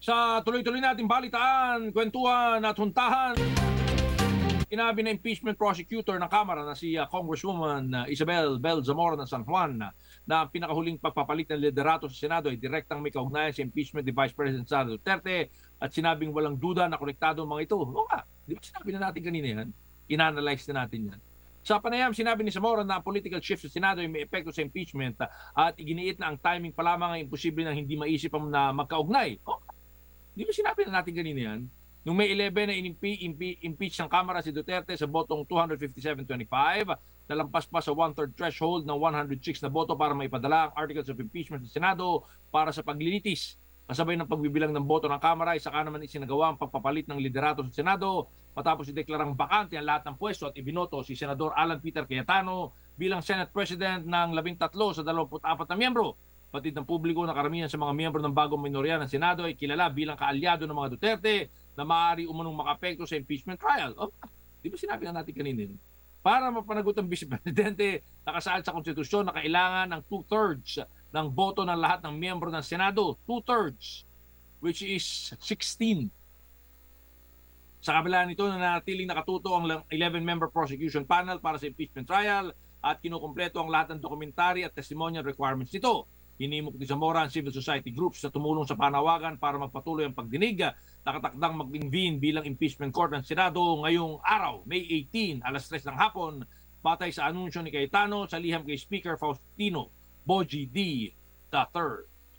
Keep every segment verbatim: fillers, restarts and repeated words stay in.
Sa tuloy-tuloy nating balitaan, kwentuhan at huntahan, inabi na impeachment prosecutor ng Kamara na si uh, Congresswoman uh, Isabel Bel Zamora ng San Juan na, na ang pinakahuling pagpapalit ng liderato sa Senado ay direktang may kaugnayan sa impeachment ni Vice President Sara Duterte at sinabing walang duda na konektado ang mga ito. Oo nga, di ba sinabi na natin kanina yan? Inanalyze na natin yan. Sa panayam, sinabi ni Zamora na ang political shift sa Senado ay may epekto sa impeachment uh, at iginiit na ang timing pa lamang ay imposible nang hindi maisip ang na magkaugnay. Oh, di ba sinabi na natin kanina yan? Noong May eleven na inimpe- impe- impeach ng Kamara si Duterte sa botong two fifty-seven twenty-five, nalampas pa sa one-third threshold ng one hundred six na boto para maipadala ang articles of impeachment sa Senado para sa paglilitis. Kasabay ng pagbibilang ng boto ng Kamara, isa ka naman isinagawa ang pagpapalit ng liderato sa Senado matapos ideklarang bakante ang lahat ng pwesto at ibinoto si Senador Alan Peter Cayetano bilang Senate President ng labing tatlo sa dalawampu't apat na miyembro. Batid ng publiko na karamihan sa mga miyembro ng bagong minorya ng Senado ay kilala bilang kaalyado ng mga Duterte na maaari umunong makapekto sa impeachment trial. Oh, di ba sinabi na natin kanina? Para mapanagot ang Vice Presidente, nakasaad sa konstitusyon na kailangan ng two-thirds ng boto ng lahat ng miyembro ng Senado. Two-thirds, which is sixteen. Sa kabila nito, nanatiling nakatuto ang eleven-member prosecution panel para sa impeachment trial at kinukumpleto ang lahat ng dokumentary at testimonial requirements nito. Hinimok ni Zamora ang civil society groups na tumulong sa panawagan para magpatuloy ang pagdinig. Nakatakdang mag-convene bilang impeachment court ng Senado ngayong araw, May eighteen, alas tres ng hapon, batay sa anunsyo ni Cayetano sa liham kay Speaker Faustino Boji D. the third.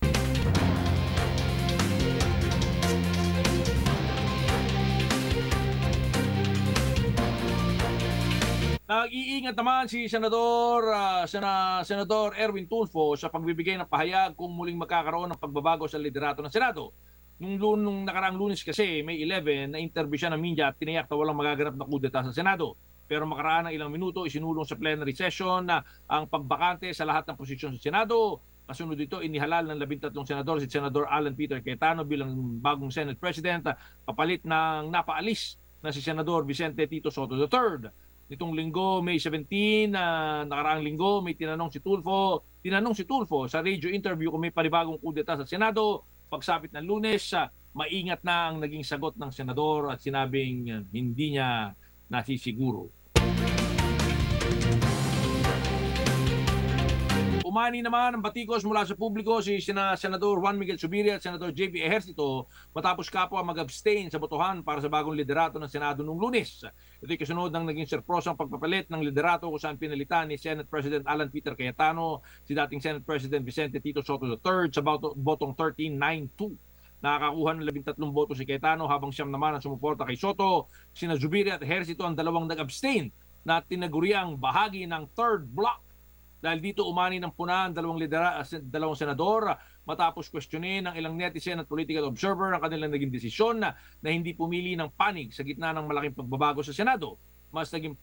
Nag-iingat naman si Senador uh, Sena, Senador Erwin Tulfo sa pagbibigay ng pahayag kung muling magkakaroon ng pagbabago sa liderato ng Senado. Nung, nung nakaraang Lunes kasi, May eleven, na-interview siya ng media at tiniyak na walang magaganap na kudeta sa Senado. Pero makaraan ng ilang minuto, isinulong sa plenary session na ang pagbakante sa lahat ng posisyon sa Senado. Kasunod dito, inihalal ng labintatlong senador si Senador Alan Peter Cayetano bilang bagong Senate President, kapalit ng napaalis na si Senador Vicente Tito Soto the third. Nitong linggo, May seventeen, uh, nakaraang linggo, may tinanong si Tulfo, tinanong si Tulfo sa radio interview kung may panibagong kudeta sa Senado. Pagsapit ng Lunes, uh, maingat na ang naging sagot ng senador at sinabing uh, hindi niya nasisiguro. Umani naman ang batikos mula sa publiko si Sena, Senador Juan Miguel Zubiri at Senador J B Ejercito matapos kapwa mag-abstain sa botohan para sa bagong liderato ng Senado noong Lunes. Ito'y kasunod ng naging serprosang pagpapalit ng liderato kung saan pinalitan ni Senate President Alan Peter Cayetano si dating Senate President Vicente Tito Soto the third sa botong thirteen nine two. Nakakakuha ng labing tatlong boto si Cayetano habang siyam naman ang sumuporta kay Soto. Sina Zubiri at Ejercito ang dalawang nag-abstain na tinaguriang bahagi ng third block. Dahil dito umani ng puna ang dalawang, lidera, dalawang senador matapos questionin ng ilang netizen at political observer ang kanilang naging desisyon na, na hindi pumili ng panig sa gitna ng malaking pagbabago sa Senado. Mas naging